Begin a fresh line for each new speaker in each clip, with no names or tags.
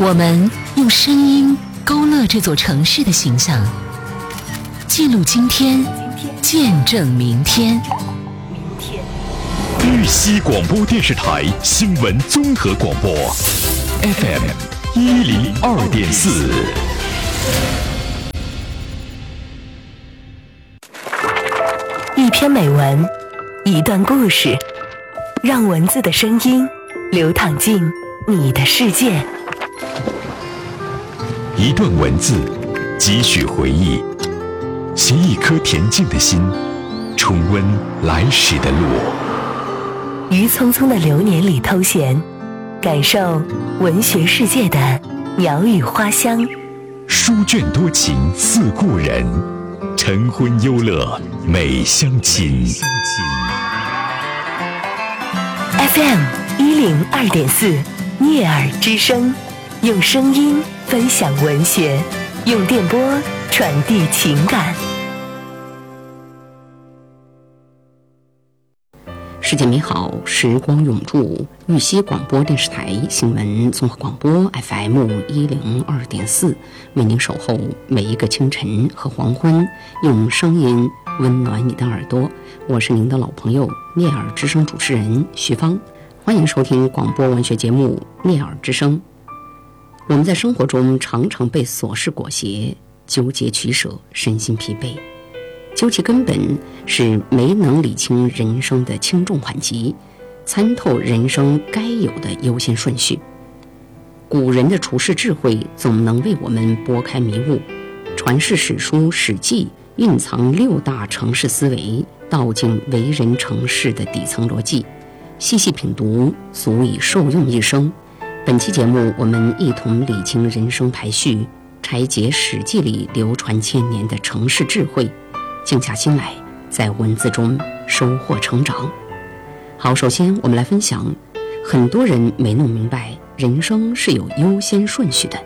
我们用声音勾勒这座城市的形象，记录今天，见证明天。
玉溪广播电视台新闻综合广播 FM 102.4。
一篇美文，一段故事，让文字的声音流淌进你的世界。
一段文字，几许回忆，携一颗恬静的心，重温来时的路。
于匆匆的流年里偷闲，感受文学世界的鸟语花香。
书卷多情似故人，晨昏忧乐美相亲。
FM 102.4，聂耳之声，用声音分享文学，用电波传递情感。
世界美好，时光永驻。玉溪广播电视台新闻综合广播 FM 102.4，为您守候每一个清晨和黄昏，用声音温暖你的耳朵。我是您的老朋友聂耳之声主持人徐芳，欢迎收听广播文学节目聂耳之声。我们在生活中常常被琐事裹挟，纠结取舍，身心疲惫。究其根本，是没能理清人生的轻重缓急，参透人生该有的优先顺序。古人的处世智慧总能为我们拨开迷雾，传世史书《史记》蕴藏6大成事思维，道尽为人成事的底层逻辑，细细品读，足以受用一生。本期节目，我们一同理清人生排序，拆解《史记》里流传千年的成事智慧，静下心来，在文字中收获成长。好，首先我们来分享，很多人没弄明白，人生是有优先顺序的。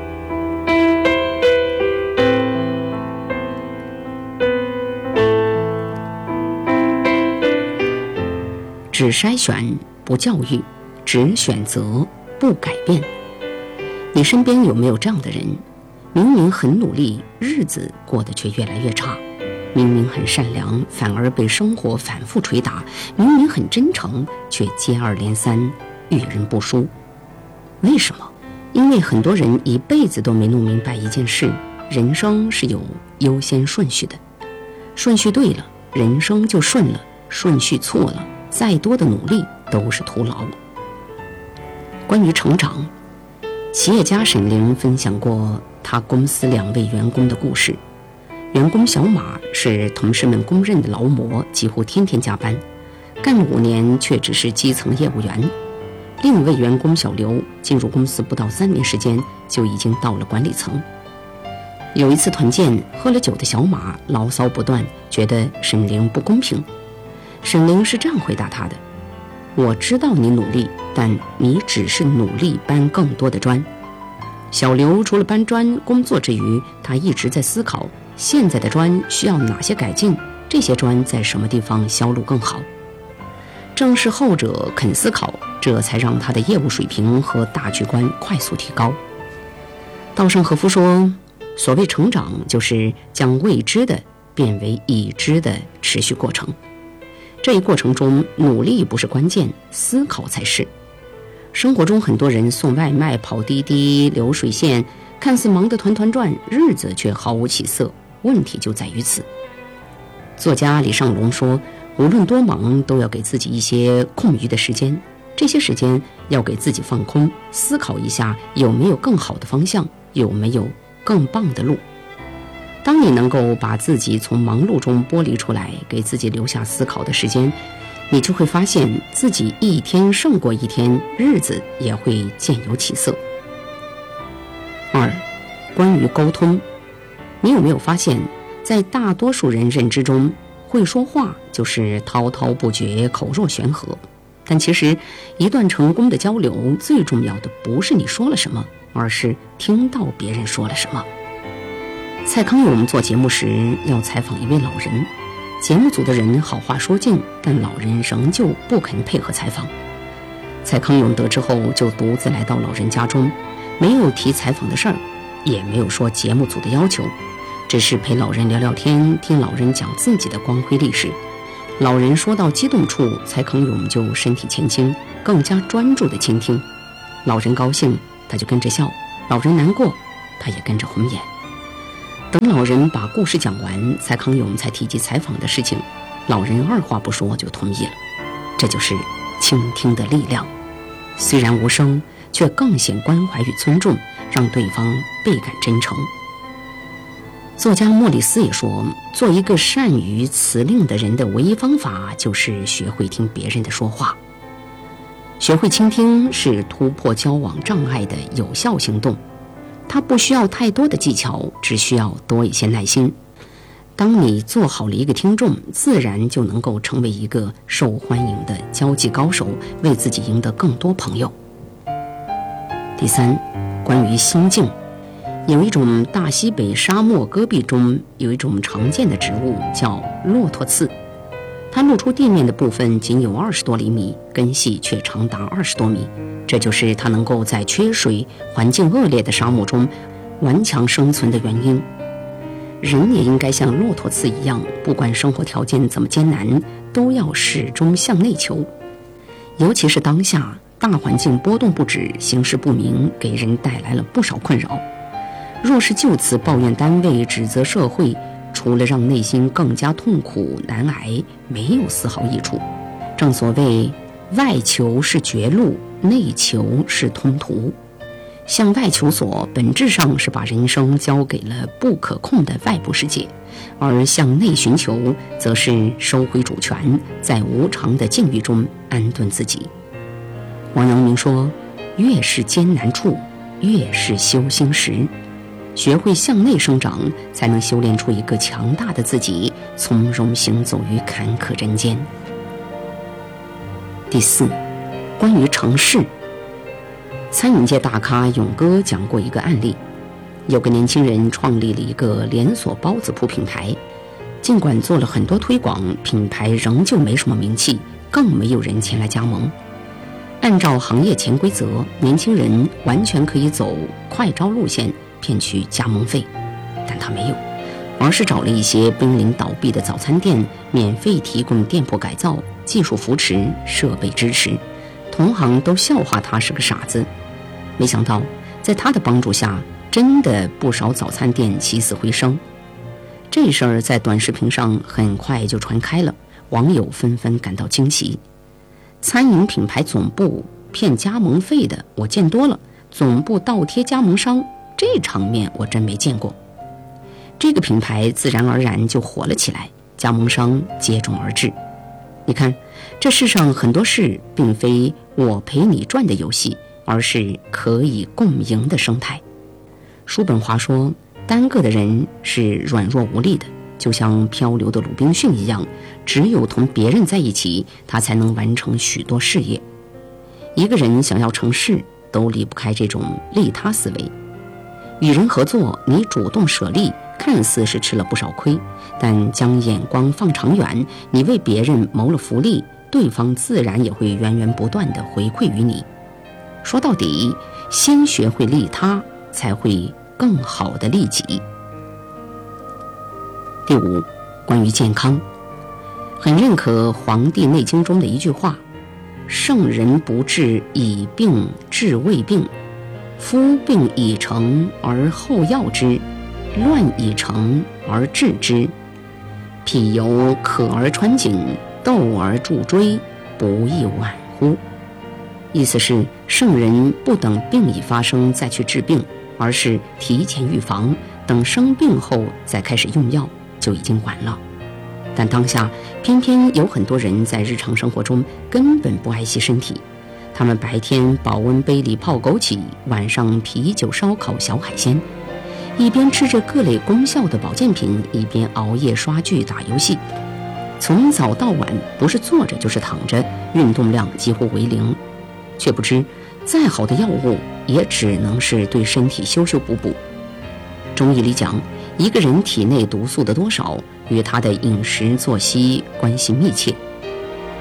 只筛选不教育，只选择不改变。你身边有没有这样的人？明明很努力，日子过得却越来越差。明明很善良，反而被生活反复捶打；明明很真诚，却接二连三遇人不淑。为什么？因为很多人一辈子都没弄明白一件事：人生是有优先顺序的。顺序对了，人生就顺了；顺序错了，再多的努力都是徒劳。关于成长，企业家沈凌分享过他公司2位员工的故事。员工小马是同事们公认的劳模，几乎天天加班，干了5年却只是基层业务员。另一位员工小刘进入公司不到3年时间，就已经到了管理层。有一次团建，喝了酒的小马牢骚不断，觉得沈凌不公平。沈凌是这样回答他的：我知道你努力，但你只是努力搬更多的砖。小刘除了搬砖，工作之余他一直在思考，现在的砖需要哪些改进，这些砖在什么地方销路更好。正是后者肯思考，这才让他的业务水平和大局观快速提高。稻盛和夫说，所谓成长，就是将未知的变为已知的持续过程。这一过程中，努力不是关键，思考才是。生活中很多人送外卖、跑滴滴、流水线，看似忙得团团转，日子却毫无起色。问题就在于此。作家李尚龙说，无论多忙，都要给自己一些空余的时间，这些时间要给自己放空，思考一下有没有更好的方向，有没有更棒的路。当你能够把自己从忙碌中剥离出来，给自己留下思考的时间，你就会发现自己一天胜过一天，日子也会渐有起色。2. 关于沟通，你有没有发现，在大多数人认知中，会说话就是滔滔不绝，口若悬河。但其实一段成功的交流，最重要的不是你说了什么，而是听到别人说了什么。蔡康永做节目时要采访一位老人，节目组的人好话说尽，但老人仍旧不肯配合采访。蔡康永得知后，就独自来到老人家中， 没有提采访的事儿，也没有说节目组的要求，只是陪老人聊聊天，听老人讲自己的光辉历史。老人说到激动处，蔡康永就身体前倾，更加专注地倾听。老人高兴，他就跟着笑；老人难过，他也跟着红眼。等老人把故事讲完，蔡康永才提及采访的事情，老人二话不说就同意了。这就是倾听的力量，虽然无声，却更显关怀与尊重，让对方倍感真诚。作家莫里斯也说，做一个善于辞令的人的唯一方法就是学会听别人的说话。学会倾听是突破交往障碍的有效行动，它不需要太多的技巧，只需要多一些耐心。当你做好了一个听众，自然就能够成为一个受欢迎的交际高手，为自己赢得更多朋友。第三，关于心境，有一种大西北沙漠戈壁中有一种常见的植物叫骆驼刺，它露出地面的部分仅有20多厘米，根系却长达20多米，这就是它能够在缺水、环境恶劣的沙漠中顽强生存的原因。人也应该像骆驼刺一样，不管生活条件怎么艰难，都要始终向内求。尤其是当下大环境波动不止，形势不明，给人带来了不少困扰。若是就此抱怨单位、指责社会，除了让内心更加痛苦难挨，没有丝毫益处。正所谓外求是绝路，内求是通途。向外求索本质上是把人生交给了不可控的外部世界，而向内寻求则是收回主权，在无常的境遇中安顿自己。王阳明说，越是艰难处，越是修心时。学会向内生长，才能修炼出一个强大的自己，从容行走于坎坷人间。第四，关于城市，餐饮界大咖勇哥讲过一个案例，有个年轻人创立了一个连锁包子铺品牌，尽管做了很多推广，品牌仍旧没什么名气，更没有人前来加盟。按照行业潜规则，年轻人完全可以走快招路线骗取加盟费，但他没有，而是找了一些濒临倒闭的早餐店，免费提供店铺改造、技术扶持、设备支持，同行都笑话他是个傻子。没想到在他的帮助下，真的不少早餐店起死回生。这事儿在短视频上很快就传开了，网友纷纷感到惊喜。餐饮品牌总部骗加盟费的我见多了，总部倒贴加盟商，这场面我真没见过。这个品牌自然而然就火了起来，加盟商接踵而至。你看，这世上很多事并非我陪你转的游戏，而是可以共赢的生态。叔本华说，单个的人是软弱无力的，就像漂流的鲁滨逊一样，只有同别人在一起，他才能完成许多事业。一个人想要成事，都离不开这种利他思维。与人合作，你主动舍利，看似是吃了不少亏，但将眼光放长远，你为别人谋了福利，对方自然也会源源不断地回馈于你。说到底，先学会利他，才会更好的利己。第五，关于健康，很认可《黄帝内经》中的一句话：圣人不治已病治未病，夫病已成而后药之，乱已成而治之。彼犹渴而穿井，斗而助锥，不亦晚乎？意思是，圣人不等病已发生再去治病，而是提前预防，等生病后再开始用药，就已经晚了。但当下偏偏有很多人在日常生活中根本不爱惜身体，他们白天保温杯里泡枸杞，晚上啤酒烧烤小海鲜，一边吃着各类功效的保健品，一边熬夜刷剧打游戏，从早到晚不是坐着就是躺着，运动量几乎为零。却不知再好的药物也只能是对身体修修补补。中医里讲，一个人体内毒素的多少与他的饮食作息关系密切。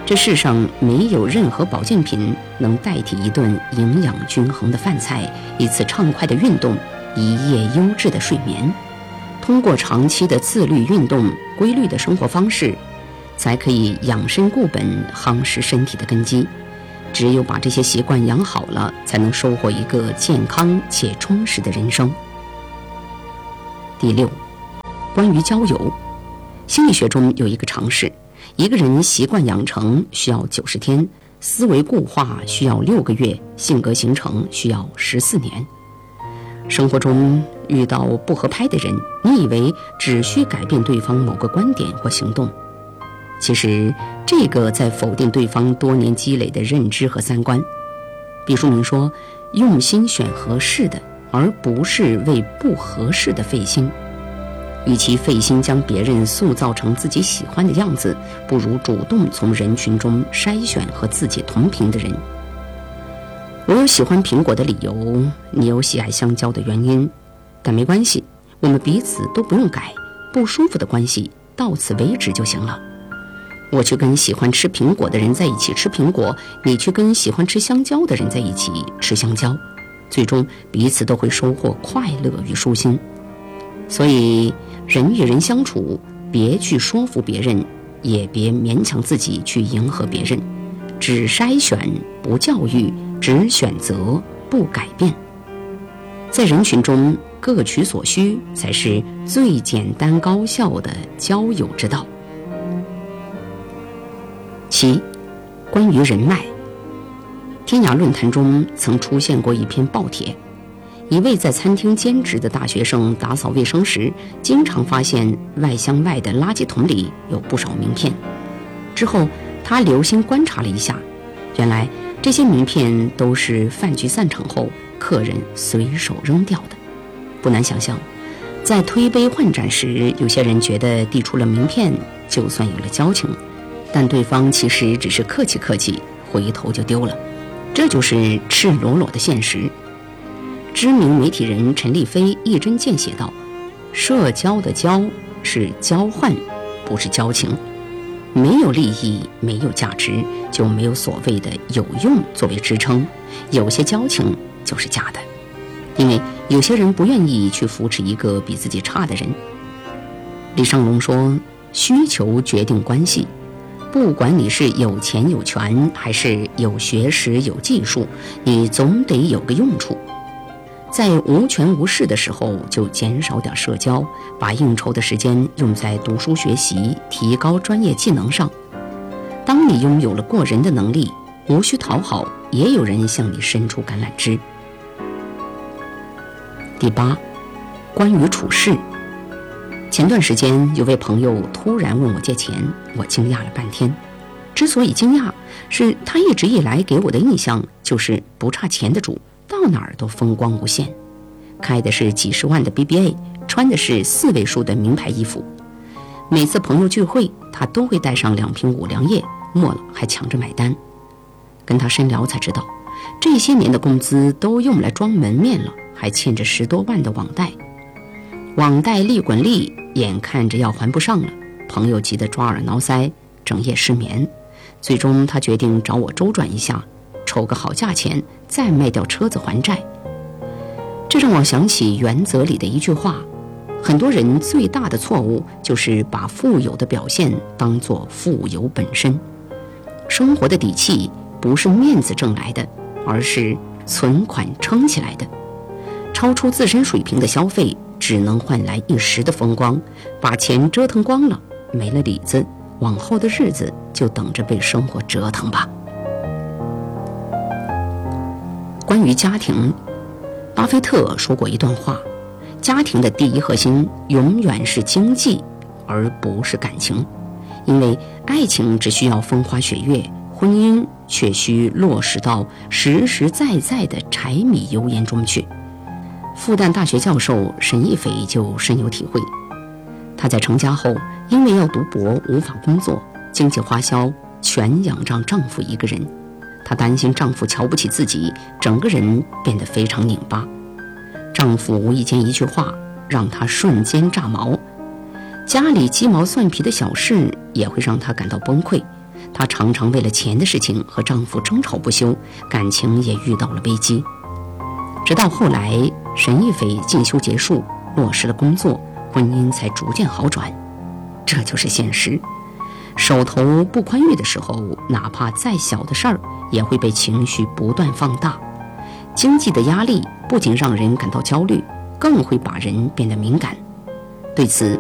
这世上没有任何保健品能代替一顿营养均衡的饭菜，一次畅快的运动，一夜优质的睡眠。通过长期的自律运动、规律的生活方式，才可以养生固本，夯实身体的根基。只有把这些习惯养好了，才能收获一个健康且充实的人生。第6，关于交友。心理学中有一个常识，一个人习惯养成需要90天，思维固化需要6个月，性格形成需要14年。生活中遇到不合拍的人，你以为只需改变对方某个观点或行动，其实这个在否定对方多年积累的认知和三观。毕淑敏说，用心选合适的，而不是为不合适的费心。与其费心将别人塑造成自己喜欢的样子，不如主动从人群中筛选和自己同频的人。我有喜欢苹果的理由，你有喜爱香蕉的原因，但没关系，我们彼此都不用改，不舒服的关系到此为止就行了。我去跟喜欢吃苹果的人在一起吃苹果，你去跟喜欢吃香蕉的人在一起吃香蕉，最终彼此都会收获快乐与舒心。所以人与人相处，别去说服别人，也别勉强自己去迎合别人，只筛选不教育，只选择不改变。在人群中各取所需，才是最简单高效的交友之道。7，关于人脉。天涯论坛中曾出现过一篇爆帖，一位在餐厅兼职的大学生打扫卫生时，经常发现外箱外的垃圾桶里有不少名片。之后他留心观察了一下，原来这些名片都是饭局散场后客人随手扔掉的。不难想象，在推杯换盏时，有些人觉得递出了名片就算有了交情，但对方其实只是客气客气，回头就丢了。这就是赤裸裸的现实。知名媒体人陈立飞一针见血道，社交的交是交换，不是交情。没有利益，没有价值，就没有所谓的有用作为支撑，有些交情就是假的。因为有些人不愿意去扶持一个比自己差的人。李尚龙说，需求决定关系，不管你是有钱有权，还是有学识有技术，你总得有个用处。在无权无势的时候，就减少点社交，把应酬的时间用在读书学习、提高专业技能上。当你拥有了过人的能力，无需讨好，也有人向你伸出橄榄枝。第8，关于处事。前段时间有位朋友突然问我借钱，我惊讶了半天。之所以惊讶，是他一直以来给我的印象就是不差钱的主，到哪儿都风光无限，开的是几十万的 BBA， 穿的是4位数的名牌衣服。每次朋友聚会，他都会带上2瓶5粮液，末了还抢着买单。跟他深聊才知道，这些年的工资都用来装门面了，还欠着10多万的网贷。网贷利滚利，眼看着要还不上了，朋友急得抓耳挠腮，整夜失眠。最终他决定找我周转一下，筹个好价钱，再卖掉车子还债。这让我想起原则里的一句话，很多人最大的错误就是把富有的表现当作富有本身。生活的底气不是面子挣来的，而是存款撑起来的。超出自身水平的消费只能换来一时的风光，把钱折腾光了，没了里子，往后的日子就等着被生活折腾吧。关于家庭，巴菲特说过一段话，家庭的第一核心永远是经济，而不是感情。因为爱情只需要风花雪月，婚姻却需落实到实实在在的柴米油盐中去。复旦大学教授沈一斐就深有体会。他在成家后，因为要读博无法工作，经济花销全仰仗丈夫一个人。她担心丈夫瞧不起自己，整个人变得非常拧巴。丈夫无意间一句话让她瞬间炸毛，家里鸡毛蒜皮的小事也会让她感到崩溃。 她常常为了钱的事情和丈夫争吵不休，感情也遇到了危机。直到后来沈亦菲进修结束，落实了工作，婚姻才逐渐好转。这就是现实，手头不宽裕的时候，哪怕再小的事儿也会被情绪不断放大。经济的压力不仅让人感到焦虑，更会把人变得敏感。对此，